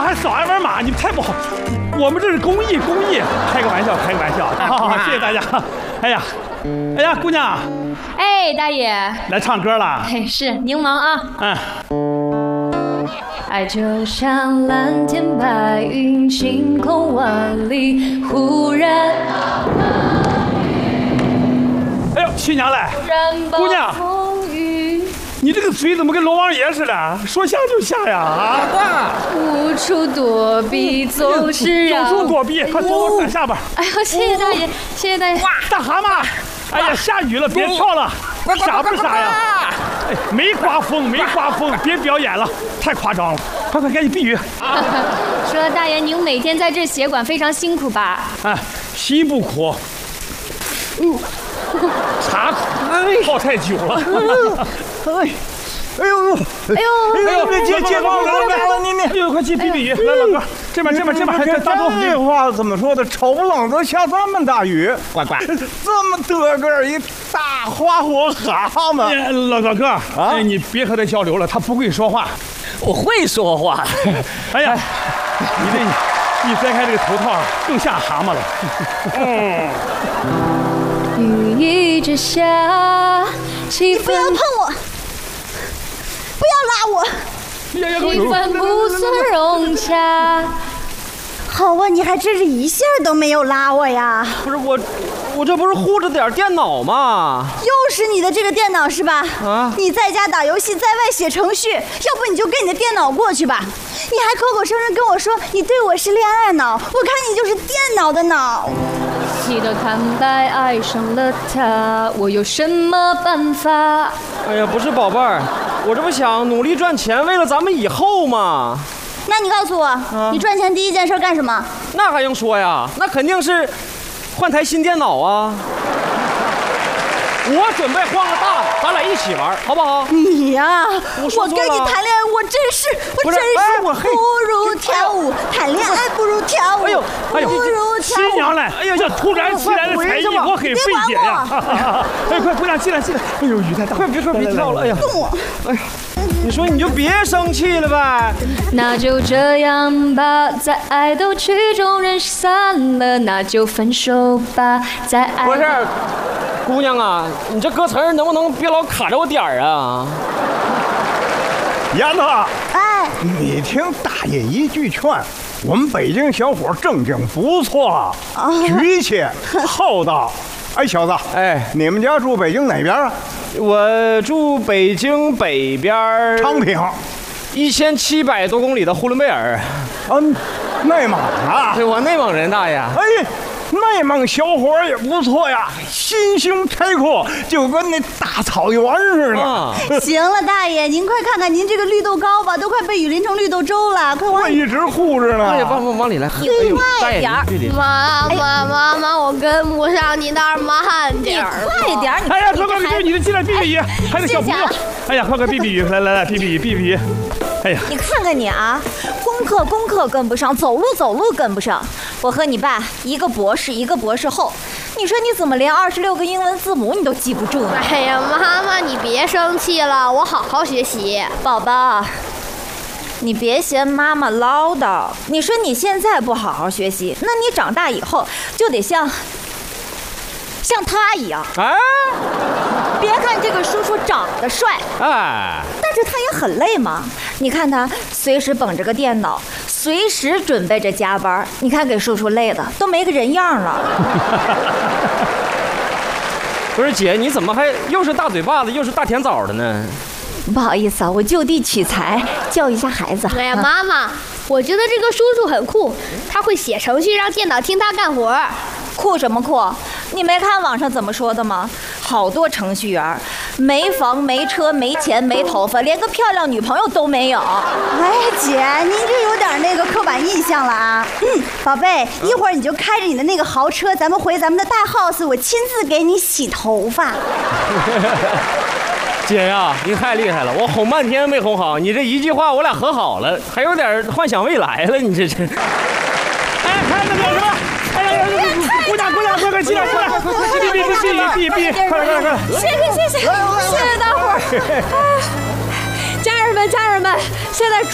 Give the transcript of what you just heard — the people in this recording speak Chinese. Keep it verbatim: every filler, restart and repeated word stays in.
还扫二维码，你们太不好。我们这是公益，公益，开个玩笑，开个玩笑。好好好，谢谢大家。哎呀，哎呀，姑娘。 哎，大爷。 来唱歌了。 哎，是您忙啊。 嗯。 爱就像蓝天白云，晴空万里，忽然。 哎呦，新娘来。姑娘。你这个嘴怎么跟龙王爷似的？说下就下呀！啊！ 无处躲避，总是让。 有处躲避，快躲躲闪下吧！ 哎呦，谢谢大爷，谢谢大爷。 大蛤蟆，哎呀，下雨了，别跳了，傻不傻呀？哎，没刮风，没刮风，别表演了，太夸张了！快快赶紧避雨。 说大爷，您每天在这协管非常辛苦吧？ 哎，辛不苦。嗯。茶苦，泡太久了。 哎，哎呦， 哎呦， 哎呦，别接接光了，你你， 哎呦，快去避避雨，来老哥，这边这边这边，这大钟。 这话怎么说的？瞅不冷都下这么大雨，乖乖，这么得个一大花火蛤蟆。 老老哥啊，你别和他交流了，他不会说话。 我会说话。 哎呀，你这一摘开这个头套，更像蛤蟆了。嗯。 雨一直下，气氛。 不要碰我，不要拉我， 气氛不算融洽。 好啊，你还真是一下都没有拉我呀！ 不是我，我这不是护着点电脑吗？ 又是你的这个电脑是吧？ 啊！ 你在家打游戏，在外写程序，要不你就跟你的电脑过去吧。你还口口声声跟我说你对我是恋爱脑，我看你就是电脑的脑。 气得坦白爱上了他，我有什么办法？ 哎呀，不是宝贝儿，我这不想努力赚钱，为了咱们以后嘛。 那你告诉我，啊、你赚钱第一件事干什么？ 那还用说呀？那肯定是换台新电脑啊！我准备换个大的，咱俩一起玩，好不好？ 你呀、啊， 我, 我跟你谈恋爱，我真是，我真是不如跳舞，谈恋爱不如跳舞， 哎呦，哎呦， 不如跳舞。 新娘来，哎呀，这突然起来的才艺，我很费解呀！哎，快，姑娘进来，进来！哎呦，雨太大， 快别快别跳了！哎呀， 动我！ 哎呀，你说你就别生气了呗。 那就这样吧，在爱斗曲中人散了，那就分手吧，在爱。 不是。姑娘啊，你这歌词能不能别老卡着我点儿啊？ 丫头， 哎， 你听大爷一句劝，我们北京小伙正经不错，局气厚道。哎，小子， 哎， 你们家住北京哪边啊？ 我住北京北边昌平， 一千七百多公里的呼伦贝尔。 嗯，内蒙啊？ 对，我内蒙人，大爷。 哎。内蒙小伙也不错呀，心胸开阔，就跟那大草原似的。啊、 行了，大爷，您快看看您这个绿豆糕吧，都快被雨淋成绿豆粥了，快往我一直护着呢。 哎呀，往往往里来， 你快点儿！ 妈妈妈妈，我跟不上你那儿，慢点儿。 快点儿！ 哎呀，快快快，你的进来避避雨，还有小朋友。哎呀，快快避避雨，来来来，避避雨，避避雨。哎呀， 你看看你啊，功课功课跟不上，走路走路跟不上。我和你爸一个博士，一个博士后，你说你怎么连二十六个英文字母你都记不住呢？ 哎呀，妈妈，你别生气了，我好好学习。 宝宝，你别嫌妈妈唠叨。你说你现在不好好学习，那你长大以后就得像像他一样。 哎， 别看这个叔叔长得帅， 哎， 但是他也很累嘛。你看他随时捧着个电脑，随时准备着加班，你看给叔叔累的都没个人样了。 不是姐，你怎么还又是大嘴巴子又是大甜枣的呢？ 不好意思啊，我就地取材教育一下孩子。 哎呀，妈妈，我觉得这个叔叔很酷，他会写程序让电脑听他干活。 酷什么酷？你没看网上怎么说的吗？好多程序员没房没车没钱没头发，连个漂亮女朋友都没有。哎，姐，您这有点那个刻板印象了啊。嗯，宝贝，一会儿你就开着你的那个豪车，咱们回咱们的大 house， 我亲自给你洗头发。 姐呀，你太厉害了，我哄半天没哄好，你这一句话我俩和好了，还有点幻想未来了，你这这。 哎，看那表哥，哎呀呀，姑娘姑娘，快快进来进来，避避避避避避，快快快！ 谢谢谢谢谢谢大伙儿，家人们家人们，现在。